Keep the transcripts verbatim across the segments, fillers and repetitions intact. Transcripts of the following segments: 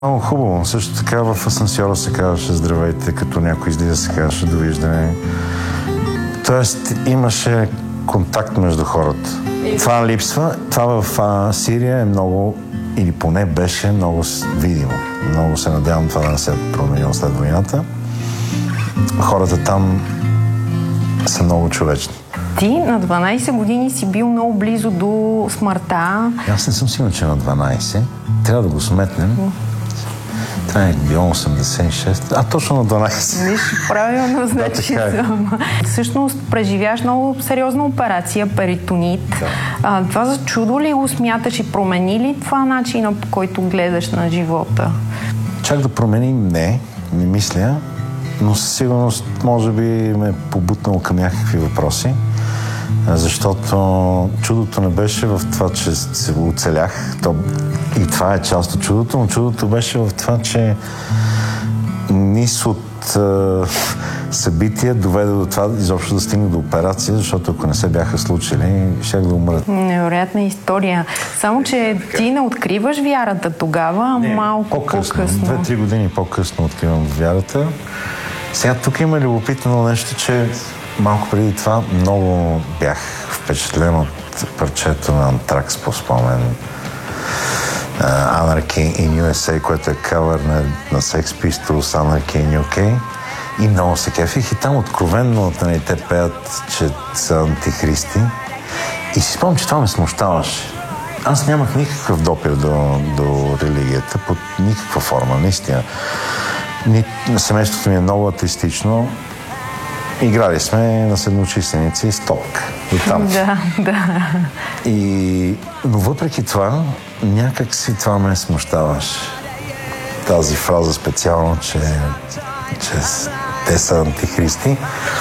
Много хубаво. Също така в асансьора се казваше здравейте, като някой излиза се казваше довиждане. Тоест имаше контакт между хората. Това липсва. Това в а, Сирия е много, или поне беше много видимо. Много се надявам това да не се е променило след войната. Хората там са много човечни. Ти на дванайсет години си бил много близо до смъртта. Аз не съм сигурен, че на дванайсет. Трябва да го сметнем. Това е било осемдесет и шест. А, точно на дванайсет. Виж, правилно, значи да, съм. Всъщност преживяш много сериозна операция, перитонит. Да. А, това за чудо ли го смяташ и промени ли това начина, по който гледаш на живота? Чак да промени, не, не мисля, но със сигурност може би ме е побутнало към някакви въпроси, защото чудото не беше в това, че се оцелях. То, и това е част от чудото, но чудото беше в това, че низ от е, събития доведе до това изобщо да стигне до операция, защото ако не се бяха случили, щях да умрат. Невероятна история. Само, че ти не откриваш вярата тогава, не, малко по-късно. по-късно. Две-три години по-късно откривам вярата. Сега тук има любопитно нещо, че малко преди това много бях впечатлен от парчето на Антракс по спомен. Uh, Anarchy in ю ес ей, което е кавър на, на Sex Pistols, Anarchy in ю кей. И много се кефих. И там откровенно нали, те пеят, че са антихристи. И си спомням, че това ме смущаваше. Аз нямах никакъв допир до, до религията, под никаква форма, наистина. Ни, семейството ми е много атеистично. Играли сме на седмочисленици и стопка. И там. Да, да. И, но въпреки това, някак си това ме смущаваше. Тази фраза специално, че, че те са антихристи.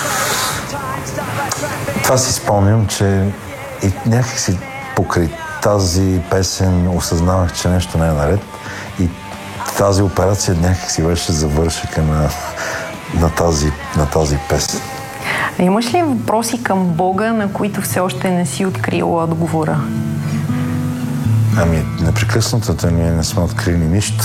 Това си спомням, че и някак си покрай тази песен осъзнавах, че нещо не е наред. И тази операция някак си беше завършека на, на, тази, на тази песен. А имаш ли въпроси към Бога, на които все още не си открила отговора? Ами, непрекъснато ние не сме открили нищо.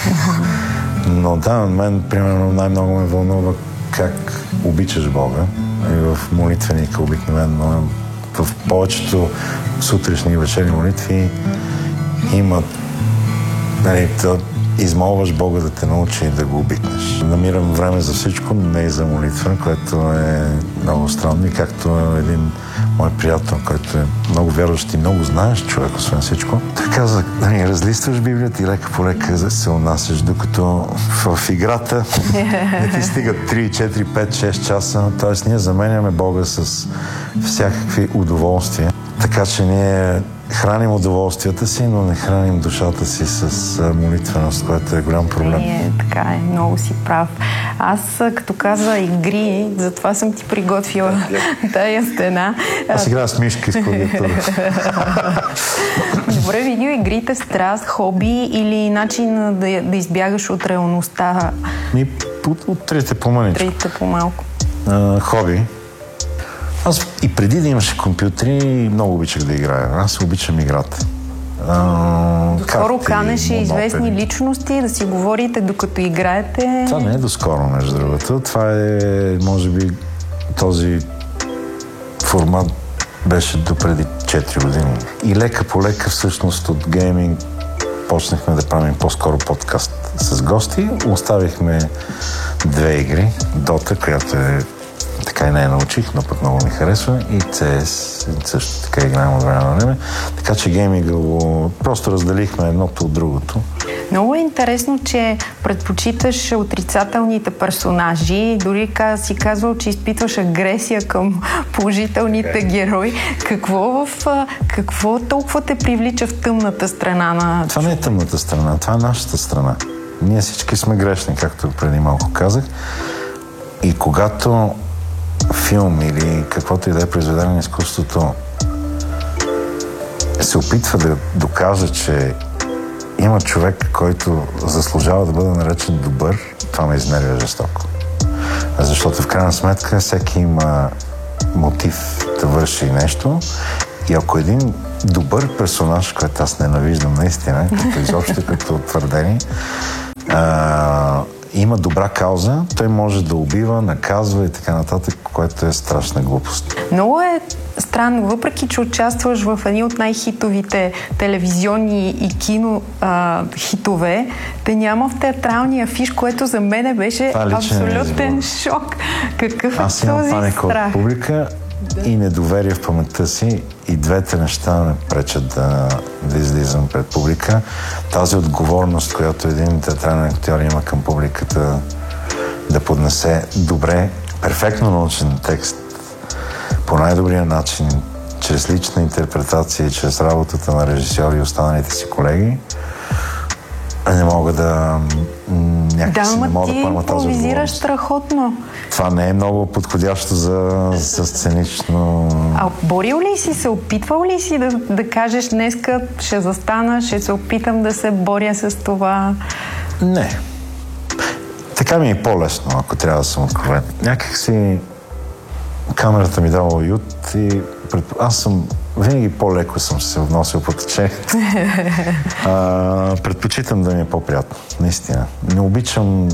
Но да, мен, примерно, най-много ме вълнува как обичаш Бога. И в молитвеника обикновено, в повечето сутрешни и вечерни молитви има, нали, да измолваш Бога да те научи да го обикнеш. Намирам време за всичко, но не и за молитва, което е много странно. И както един мой приятел, който е много вярващ и много знаеш човек, освен всичко, той каза, нали, разлистваш Библията и лека по лека се унасяш, докато в играта не ти стигат три, четири, пет, шест часа. Тоест ние заменяме Бога с всякакви удоволствия. Така че ние храним удоволствията си, но не храним душата си с молитвеност, което е голям проблем. Е, така е, много си прав. Аз, като каза игри, затова съм ти приготвила тая стена. Аз играя с мишка из клавиатура. Добре, видеоигрите, страст, хоби или начин да, да избягаш от реалността? Ми, от, от трите по-маличко. Трите по-малко. А, хоби. Аз и преди да имаше компютри, много обичах да играя. Аз обичам играта. Доскоро канеше известни личности да си говорите докато играете. Това не е доскоро, между другото. Това е, може би, този формат беше допреди четири години. И лека по лека, всъщност, от гейминг почнахме да правим по-скоро подкаст с гости. Оставихме две игри. Дота, която е така и не я научих, но пък много ми харесва. И си ес, също така играем от време на време. Така че гейминга го просто разделихме едното от другото. Много е интересно, че предпочиташ отрицателните персонажи. Дори си казвал, че изпитваш агресия към положителните герои. Какво, в, какво толкова те привлича в тъмната страна на... Това не е тъмната страна, това е нашата страна. Ние всички сме грешни, както преди малко казах. И когато филм или каквото и да е произведение на изкуството се опитва да докаже, че има човек, който заслужава да бъде наречен добър, това ме изнервя жестоко. Защото в крайна сметка всеки има мотив да върши нещо и ако един добър персонаж, който аз ненавиждам наистина, като изобщо като твърдение, а, има добра кауза, той може да убива, наказва и така нататък, което е страшна глупост. Много е странно, въпреки че участваш в едни от най-хитовите телевизионни и кино а, хитове, те няма в театралния афиш, което за мене беше абсолютен шок. Какъв е Аз този имам паника страх? от публика и недоверие в паметта си, и двете неща ме пречат да, да излизам пред публика. Тази отговорност, която един театрален актьор има към публиката, да поднесе добре, перфектно научен текст по най-добрия начин, чрез лична интерпретация и чрез работата на режисьори и останалите си колеги, не мога да някакси да, не мога да поема тази отговорност. импровизираш страхотно. Това не е много подходящо за, за сценично... А борил ли си се, опитвал ли си да, да кажеш днеска ще застана, ще се опитам да се боря с това? Не. Така ми е по-лесно, ако трябва да съм откровен. Някак си камерата ми дава уют и пред... аз съм винаги по-леко съм се вносил по течението. Предпочитам да ми е по-приятно, наистина. Не обичам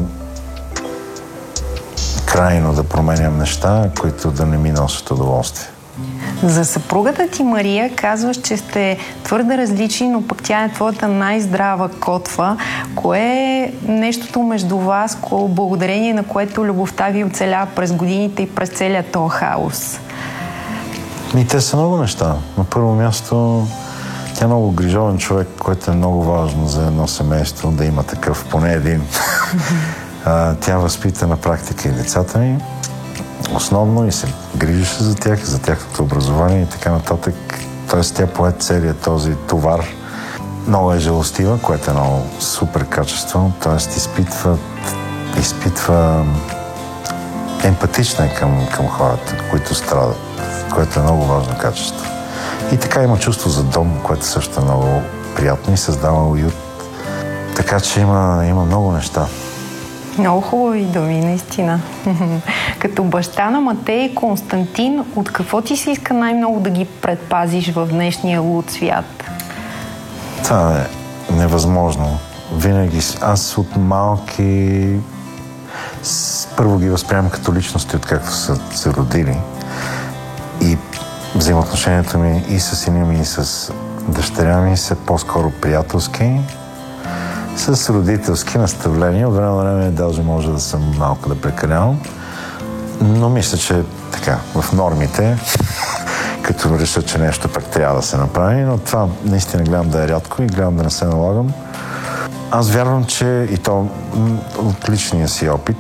крайно да променям неща, които да не ми носят удоволствие. За съпругата ти Мария казваш, че сте твърде различни, но пък тя е твоята най-здрава котва. Кое е нещото между вас, благодарение на което любовта ви оцелява през годините и през целия този хаос? И те са много неща. На първо място, тя е много грижовен човек, което е много важно за едно семейство, да има такъв, поне един. а, тя възпита на практика и децата ми, основно, и се грижеше за тях, за тяхното образование и така нататък. Тоест, тя пое целият този товар. Много е жалостива, което е много супер качество. Тоест, изпитва, изпитва емпатична е към, към хората, които страдат, което е много важно качество. И така има чувство за дом, което също е много приятно и създава уют. Така че има, има много неща. Много хубави думи, наистина. Като баща на Матей и Константин, от какво ти се иска най-много да ги предпазиш в днешния луд свят? Това е невъзможно. Винаги аз от малки първо ги възприемам като личности, откакто са се родили. И взаимоотношението ми и с сина ми, и с дъщеря ми са по-скоро приятелски, с родителски наставления. От време на време даже може да съм малко да прекалявам, но мисля, че така, в нормите, като реша, че нещо пък трябва да се направи, но това наистина гледам да е рядко и гледам да не се налагам. Аз вярвам, че и то от личния си опит,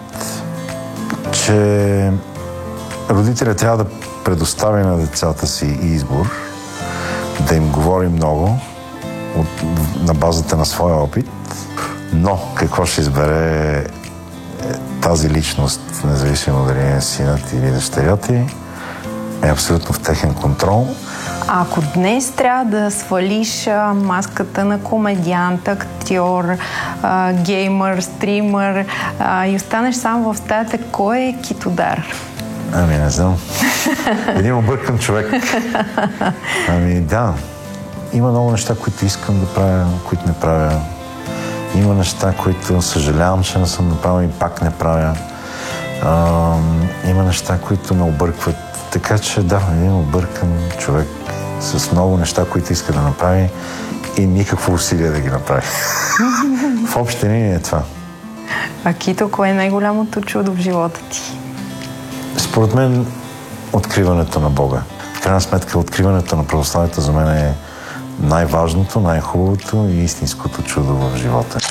че родителят трябва да предостави на децата си избор, да им говори много от, на базата на своя опит, но какво ще избере тази личност, независимо дали е синът или дъщеря ти, е абсолютно в техен контрол. А ако днес трябва да свалиш а, маската на комедиант, актьор, а, геймър, стримър а, и останеш сам в стаята, кой е Китодар? Ами не знам. Един объркан човек. Ами да. Има много неща, които искам да правя, които не правя. Има неща, които съжалявам, че не съм направил и пак не правя. А, има неща, които ме объркват. Така че да, един объркан човек с много неща, които иска да направи и никакво усилие да ги направи. В общи линии е това. А Кито, кое е най-голямото чудо в живота ти? Според мен откриването на Бога. В крайна сметка откриването на православието за мен е най-важното, най-хубавото и истинското чудо в живота.